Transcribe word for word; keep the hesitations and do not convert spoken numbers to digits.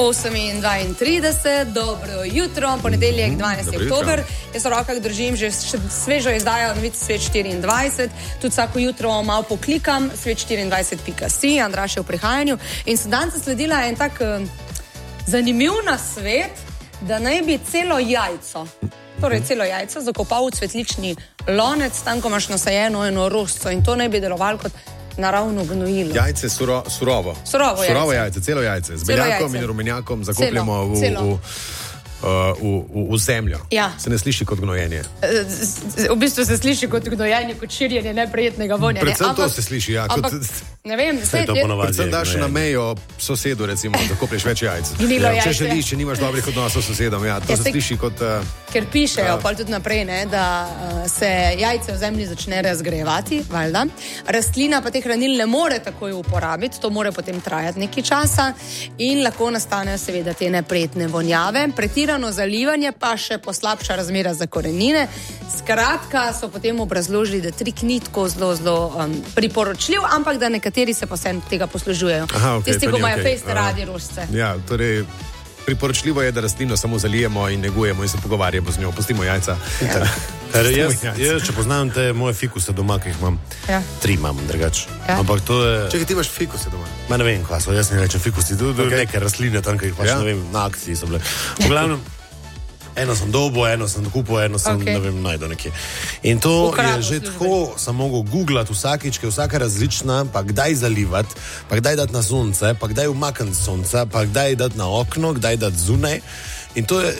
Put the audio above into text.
osem dvaintrideset, dobro jutro, ponedeljek dvanajsti oktober. Jaz v rokah držim že svežo izdajo novic Svet štiriindvajset, tudi vsako jutro malo poklikam, svet štiriindvajset pika si, Andraš je v prihajanju in sem danes sledila en tak uh, zanimiv nasvet, da naj bi celo jajco, torej celo jajco zakopal v cvetlični lonec, tam ko imaš nasajeno eno rožco in to naj bi delovalo kot naravno gnojilo. Jajce suro, surovo. Surovo jajce. Surovo jajce, celo jajce. Z beljakom in rumenjakom zakopljamo v, v, uh, v, v, v zemljo. Ja. Se ne sliši kot gnojenje. V bistvu se sliši kot gnojenje, kot širjenje neprijetnega vonja. Predvsem ne? Ampak, to se sliši, ja. Kot, ampak, ne vem, Saj to ponovadi predvsem je daš na gnojenje. mejo sosedu, recimo, da koplješ več jajc. Gnilo Ja, če jajce. želiš, če nimaš dobrih odnosov s sosedom, ja, to Ja, se saj- sliši kot... Uh, Ker pišejo, Ja. pa tudi naprej, ne, da uh, se jajce v zemlji začne razgrevati, valjda. Rastlina pa te hranil ne more takoj uporabiti, to mora potem trajati nekaj časa in lahko nastanejo seveda te neprijetne vonjave. Pretirano zalivanje pa še poslabša razmera za korenine. Skratka, so potem obrazložili, da trik ni tako zelo, zelo um, priporočljiv, ampak da nekateri se pa vsem tega poslužujejo. Aha, okej, Tisti, to ko ni imajo okej. fejste Aha. radi rožce. Ja, torej... Priporočljivo je, da rastlino samo zalijemo in negujemo in se pogovarjamo z njo. Pustimo jajca. Ja. Ker jaz, Pustimo jajca. jaz, če poznam te moje fikuse doma, ki jih imam, Ja. tri imam drugače. Ja. Ampak to je... Čekaj, ti imaš fikuse doma. Ma ne vem, kaj so, jaz ne rečem fikusi, tudi Ok. okay. neke rastline tam, ki jih pač Ja. ja. ne vem, na akciji so bile. V glavnem, eno sem dobo, eno sem kupil, eno sem, Ok. okay. ne vem, najdo nekje. In to Ukradel je že službe. tako, sem mogel googlati vsakič, ker je vsaka različna, pa kdaj zalivati, pa kdaj dati na sonce, pa kdaj umakniti sonca, pa kdaj dati na okno, kdaj dati zunaj. In to je